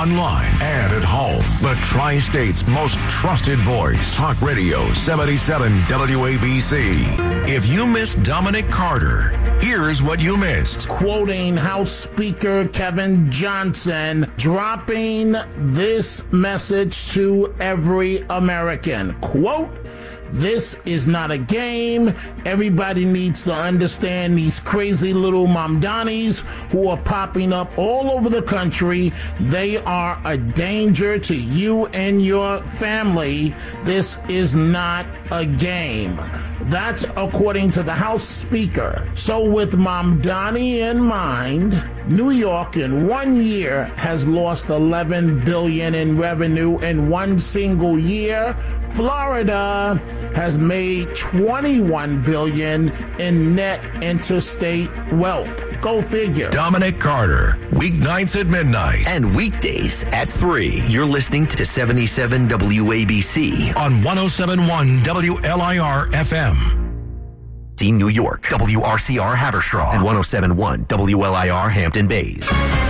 online and at home. The Tri-State's most trusted voice. Talk Radio 77 WABC. If you missed Dominic Carter, here's what you missed. Quoting House Speaker Kevin Johnson, dropping this message to every American. Quote, "This is not a game. Everybody needs to understand these crazy little Mamdanis who are popping up all over the country. They are a danger to you and your family. This is not a game." That's according to the House Speaker. So with Mamdani in mind, New York in 1 year has lost $11 billion in revenue in one single year. Florida has made $21 billion in net interstate wealth. Go figure. Dominic Carter, weeknights at midnight. And weekdays at 3. You're listening to 77 WABC On 107.1 WLIR FM. New York, WRCR Haverstraw, and 107.1 WLIR Hampton Bays.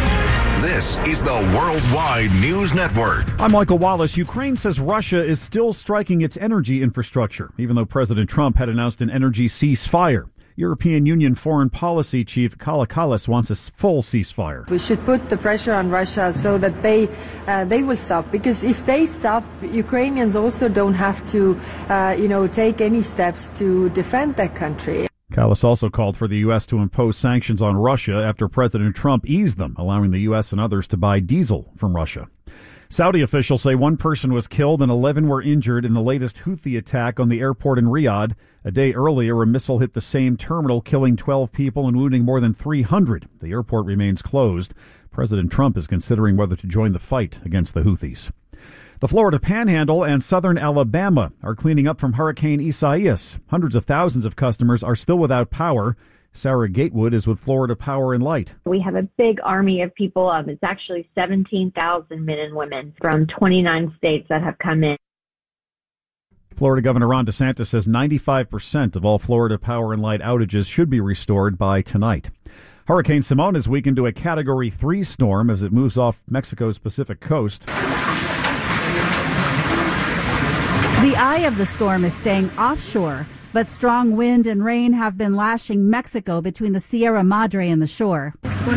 This is the Worldwide News Network. I'm Michael Wallace. Ukraine says Russia is still striking its energy infrastructure, even though President Trump had announced an energy ceasefire. European Union Foreign Policy Chief Kalakalis wants a full ceasefire. We should put the pressure on Russia so that they will stop. Because if they stop, Ukrainians also don't have to, take any steps to defend their country. Kallis also called for the U.S. to impose sanctions on Russia after President Trump eased them, allowing the U.S. and others to buy diesel from Russia. Saudi officials say one person was killed and 11 were injured in the latest Houthi attack on the airport in Riyadh. A day earlier, a missile hit the same terminal, killing 12 people and wounding more than 300. The airport remains closed. President Trump is considering whether to join the fight against the Houthis. The Florida Panhandle and southern Alabama are cleaning up from Hurricane Isaias. Hundreds of thousands of customers are still without power. Sarah Gatewood is with Florida Power and Light. We have a big army of people. It's actually 17,000 men and women from 29 states that have come in. Florida Governor Ron DeSantis says 95% of all Florida Power and Light outages should be restored by tonight. Hurricane Simone is weakened to a Category 3 storm as it moves off Mexico's Pacific coast. The eye of the storm is staying offshore, but strong wind and rain have been lashing Mexico between the Sierra Madre and the shore.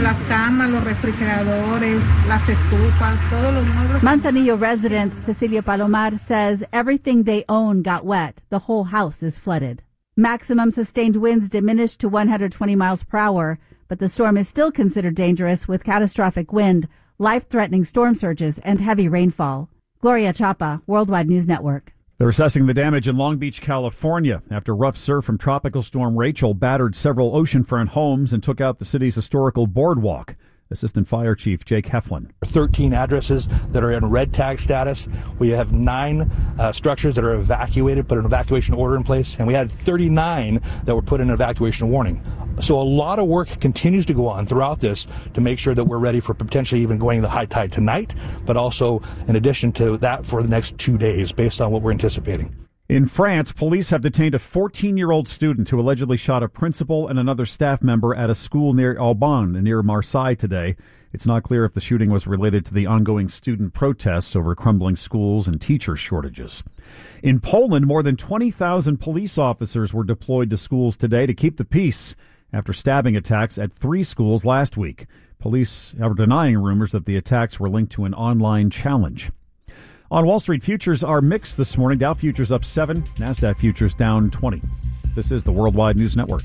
Manzanillo resident Cecilia Palomar says everything they own got wet. The whole house is flooded. Maximum sustained winds diminished to 120 miles per hour, but the storm is still considered dangerous with catastrophic wind, life-threatening storm surges, and heavy rainfall. Gloria Chapa, Worldwide News Network. They're assessing the damage in Long Beach, California, after rough surf from Tropical Storm Rachel battered several oceanfront homes and took out the city's historical boardwalk. Assistant Fire Chief Jake Heflin. 13 addresses that are in red tag status. We have 9 structures that are evacuated, put an evacuation order in place, and we had 39 that were put in an evacuation warning. So a lot of work continues to go on throughout this to make sure that we're ready for potentially even going the high tide tonight, but also in addition to that for the next 2 days based on what we're anticipating. In France, police have detained a 14-year-old student who allegedly shot a principal and another staff member at a school near Aubonne, near Marseille today. It's not clear if the shooting was related to the ongoing student protests over crumbling schools and teacher shortages. In Poland, more than 20,000 police officers were deployed to schools today to keep the peace after stabbing attacks at 3 schools last week. Police are denying rumors that the attacks were linked to an online challenge. On Wall Street, futures are mixed this morning. Dow futures up 7, NASDAQ futures down 20. This is the Worldwide News Network.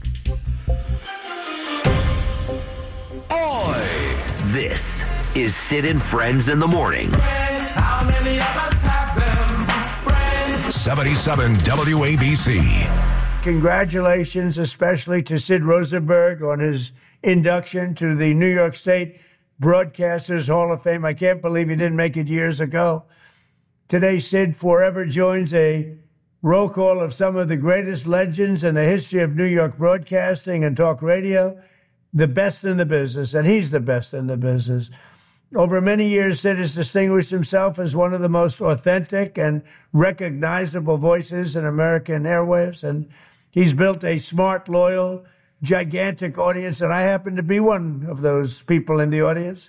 Oi! This is Sid and Friends in the Morning. How many of us have them? 77 WABC. Congratulations, especially to Sid Rosenberg on his induction to the New York State Broadcasters Hall of Fame. I can't believe he didn't make it years ago. Today, Sid forever joins a roll call of some of the greatest legends in the history of New York broadcasting and talk radio, the best in the business, and he's the best in the business. Over many years, Sid has distinguished himself as one of the most authentic and recognizable voices in American airwaves, and he's built a smart, loyal, gigantic audience, and I happen to be one of those people in the audience.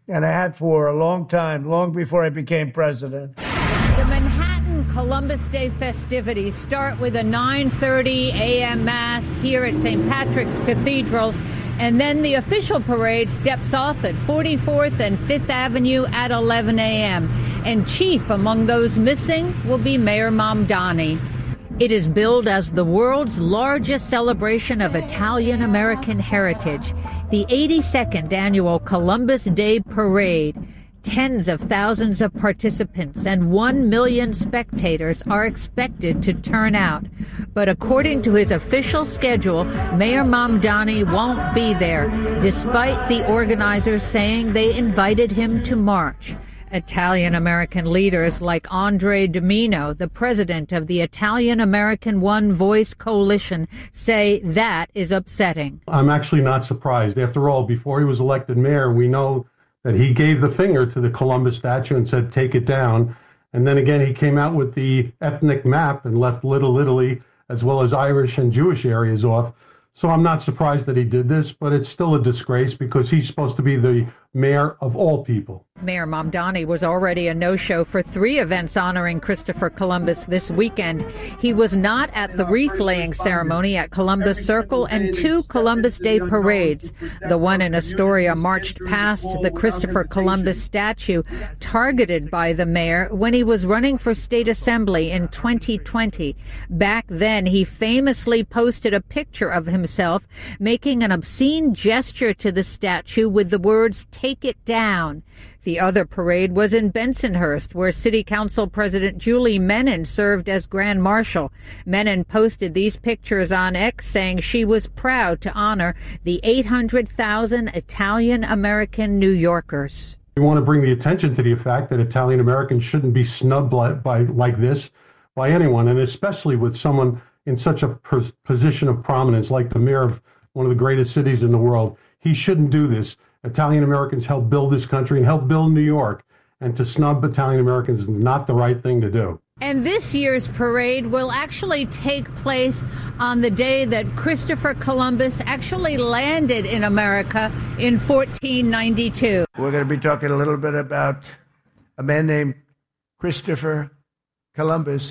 and I have for a long time, long before I became president. The Manhattan Columbus Day festivities start with a 9:30 a.m. Mass here at St. Patrick's Cathedral, and then the official parade steps off at 44th and 5th Avenue at 11 a.m. And chief among those missing will be Mayor Mamdani. It is billed as the world's largest celebration of Italian-American heritage, the 82nd annual Columbus Day Parade. Tens of thousands of participants and 1 million spectators are expected to turn out. But according to his official schedule, Mayor Mamdani won't be there, despite the organizers saying they invited him to march. Italian-American leaders like Andre Domino, the president of the Italian-American One Voice Coalition, say that is upsetting. I'm actually not surprised. After all, before he was elected mayor, we know that he gave the finger to the Columbus statue and said, take it down. And then again, he came out with the ethnic map and left Little Italy, as well as Irish and Jewish areas off. So I'm not surprised that he did this, but it's still a disgrace because he's supposed to be the mayor of all people. Mayor Mamdani was already a no-show for 3 events honoring Christopher Columbus this weekend. He was not at the wreath-laying ceremony at Columbus Circle and 2 Columbus Day parades. The one in Astoria marched past the Christopher Columbus statue, targeted by the mayor when he was running for state assembly in 2020. Back then, he famously posted a picture of himself making an obscene gesture to the statue with the words, "Take it down." The other parade was in Bensonhurst, where City Council President Julie Menin served as Grand Marshal. Menin posted these pictures on X, saying she was proud to honor the 800,000 Italian-American New Yorkers. We want to bring the attention to the fact that Italian-Americans shouldn't be snubbed like this by anyone, and especially with someone in such a position of prominence like the mayor of one of the greatest cities in the world. He shouldn't do this. Italian Americans helped build this country and helped build New York, and to snub Italian Americans is not the right thing to do. And this year's parade will actually take place on the day that Christopher Columbus actually landed in America in 1492. We're going to be talking a little bit about a man named Christopher Columbus.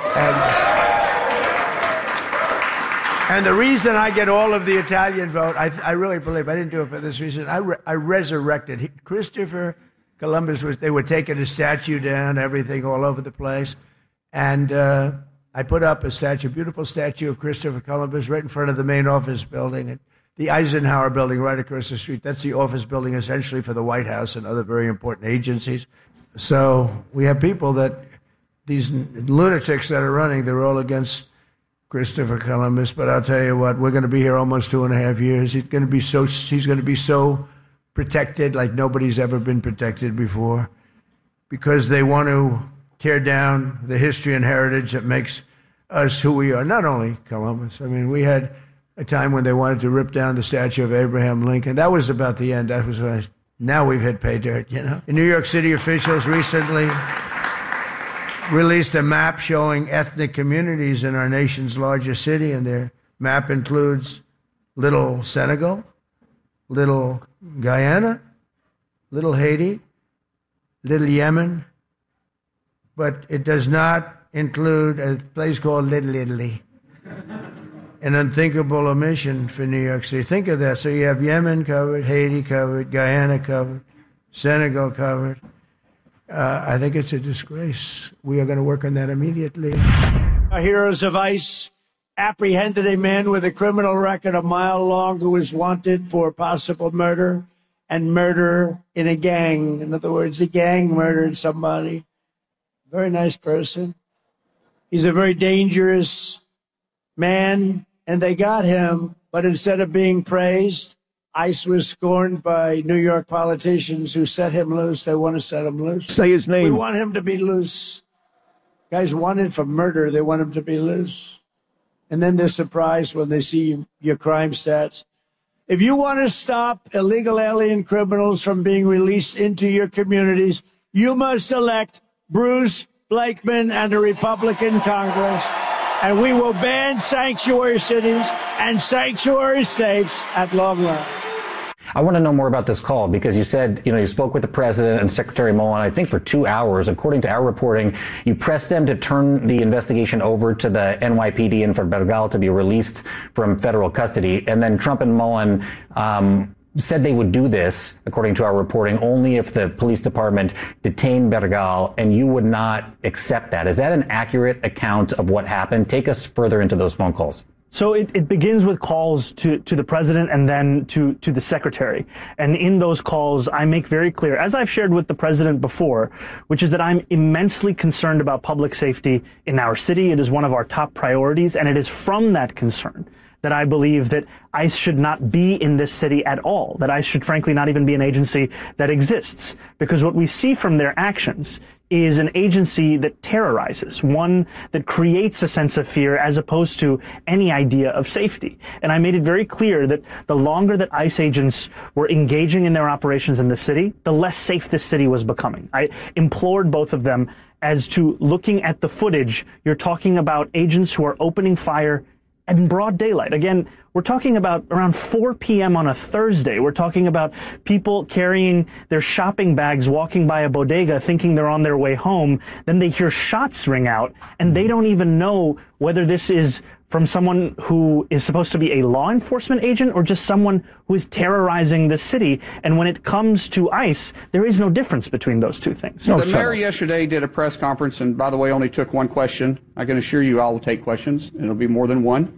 And the reason I get all of the Italian vote, I really believe, I didn't do it for this reason, I resurrected. Christopher Columbus, they were taking a statue down, everything all over the place. And I put up a statue, a beautiful statue of Christopher Columbus right in front of the main office building, the Eisenhower building right across the street. That's the office building essentially for the White House and other very important agencies. So we have people these lunatics that are running, they're all against Christopher Columbus, but I'll tell you what, we're going to be here almost 2.5 years. He's going to be so protected like nobody's ever been protected before, because they want to tear down the history and heritage that makes us who we are. Not only Columbus. I mean, we had a time when they wanted to rip down the statue of Abraham Lincoln. That was about the end. That was now we've hit pay dirt, you know. In New York City, officials recently released a map showing ethnic communities in our nation's largest city, and their map includes Little Senegal, Little Guyana, Little Haiti, Little Yemen, but it does not include a place called Little Italy. An unthinkable omission for New York City. Think of that. So you have Yemen covered, Haiti covered, Guyana covered, Senegal covered. I think it's a disgrace. We are going to work on that immediately. Our heroes of ICE apprehended a man with a criminal record a mile long who is wanted for possible murder and murder in a gang. In other words, a gang murdered somebody. Very nice person. He's a very dangerous man, and they got him, but instead of being praised, ICE was scorned by New York politicians who set him loose. They want to set him loose. Say his name. We want him to be loose. Guys wanted for murder. They want him to be loose. And then they're surprised when they see your crime stats. If you want to stop illegal alien criminals from being released into your communities, you must elect Bruce Blakeman and a Republican Congress. And we will ban sanctuary cities and sanctuary states at long run. I want to know more about this call because you said, you spoke with the president and Secretary Mullen, I think for 2 hours. According to our reporting, you pressed them to turn the investigation over to the NYPD and for Bergal to be released from federal custody. And then Trump and Mullen said they would do this, according to our reporting, only if the police department detained Bergal, and you would not accept that. Is that an accurate account of what happened? Take us further into those phone calls. So it begins with calls to the president and then to the secretary. And in those calls, I make very clear, as I've shared with the president before, which is that I'm immensely concerned about public safety in our city. It is one of our top priorities. And it is from that concern that I believe that ICE should not be in this city at all, that ICE should frankly not even be an agency that exists. Because what we see from their actions is an agency that terrorizes, one that creates a sense of fear as opposed to any idea of safety. And I made it very clear that the longer that ICE agents were engaging in their operations in the city, the less safe this city was becoming. I implored both of them as to looking at the footage. You're talking about agents who are opening fire in broad daylight. Again, we're talking about around 4 p.m. on a Thursday. We're talking about people carrying their shopping bags, walking by a bodega, thinking they're on their way home. Then they hear shots ring out, and they don't even know whether this is from someone who is supposed to be a law enforcement agent or just someone who is terrorizing the city. And when it comes to ICE, there is no difference between those two things. The mayor yesterday did a press conference, and by the way, only took one question. I can assure you I will take questions, and it'll be more than one.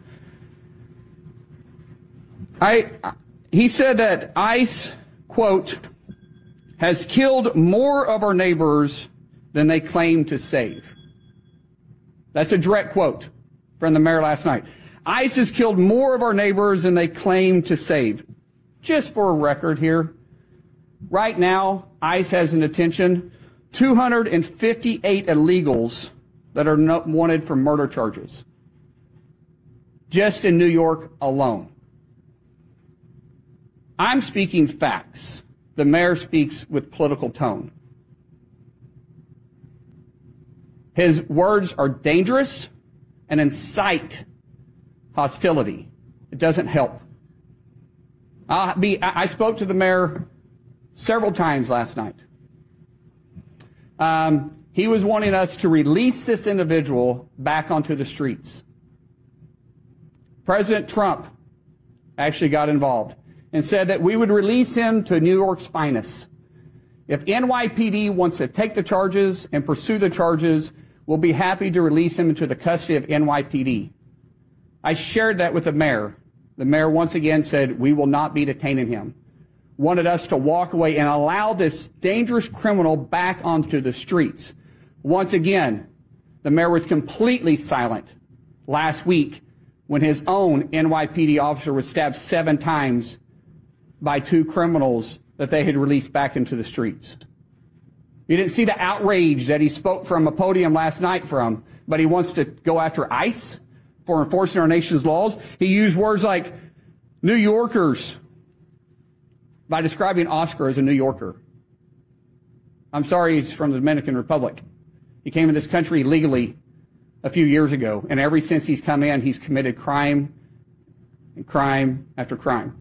He said that ICE, quote, has killed more of our neighbors than they claim to save. That's a direct quote from the mayor last night. ICE has killed more of our neighbors than they claim to save. Just for a record here, right now, ICE has in detention 258 illegals that are not wanted for murder charges. Just in New York alone. I'm speaking facts. The mayor speaks with political tone. His words are dangerous and incite hostility. It doesn't help. I spoke to the mayor several times last night. He was wanting us to release this individual back onto the streets. President Trump actually got involved and said that we would release him to New York's finest. If NYPD wants to take the charges and pursue the charges, we'll be happy to release him into the custody of NYPD. I shared that with the mayor. The mayor once again said we will not be detaining him. Wanted us to walk away and allow this dangerous criminal back onto the streets. Once again, the mayor was completely silent last week when his own NYPD officer was stabbed 7 times by 2 criminals that they had released back into the streets. You didn't see the outrage that he spoke from a podium last night from, but he wants to go after ICE for enforcing our nation's laws. He used words like New Yorkers by describing Oscar as a New Yorker. I'm sorry, he's from the Dominican Republic. He came in this country illegally a few years ago, and ever since he's come in, he's committed crime and crime after crime.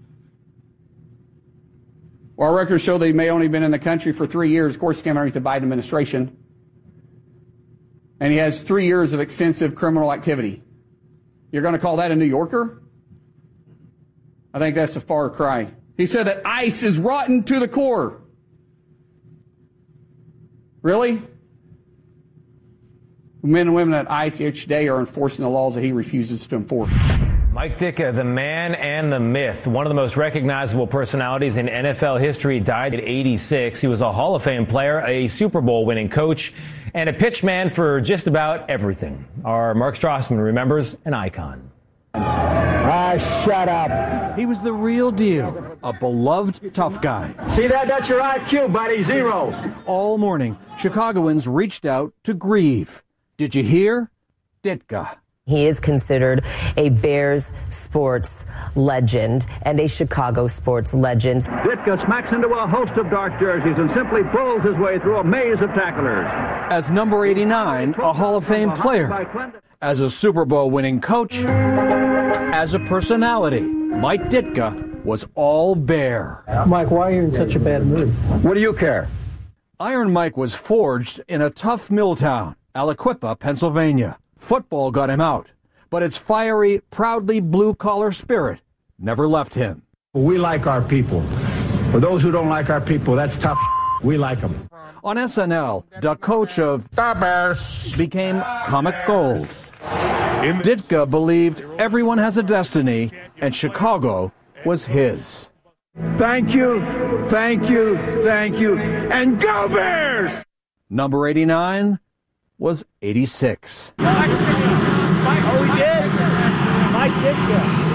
Well, our records show that he may only been in the country for 3 years. Of course, he came underneath the Biden administration. And he has 3 years of extensive criminal activity. You're going to call that a New Yorker? I think that's a far cry. He said that ICE is rotten to the core. Really? Men and women at ICE each day are enforcing the laws that he refuses to enforce. Mike Ditka, the man and the myth, one of the most recognizable personalities in NFL history, died at 86. He was a Hall of Fame player, a Super Bowl winning coach, and a pitchman for just about everything. Our Mark Strassman remembers an icon. Shut up. He was the real deal, a beloved tough guy. See that? That's your IQ, buddy. 0. All morning, Chicagoans reached out to grieve. Did you hear? Ditka. He is considered a Bears sports legend and a Chicago sports legend. Ditka smacks into a host of dark jerseys and simply pulls his way through a maze of tacklers. As number 89, a Hall of Fame player. As a Super Bowl winning coach. As a personality, Mike Ditka was all Bear. Mike, why are you in such a bad mood? What do you care? Iron Mike was forged in a tough mill town, Aliquippa, Pennsylvania. Football got him out, but its fiery, proudly blue-collar spirit never left him. We like our people. For those who don't like our people, that's tough. We like them. On SNL, the coach of the Bears became comic gold. Ditka believed everyone has a destiny, and Chicago was his. Thank you, thank you, thank you, and go Bears! Number 89 was 86. Oh, he did? Mike Ditka.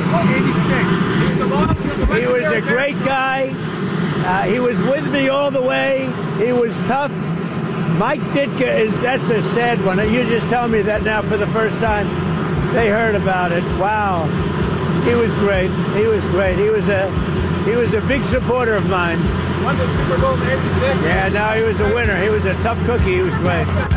86. He was a great guy. He was with me all the way. He was tough. Mike Ditka that's a sad one. You just tell me that now for the first time. They heard about it. Wow. He was great. He was great. He was a big supporter of mine. Won the Super Bowl in '86. Yeah, no, he was a winner. He was a tough cookie. He was great.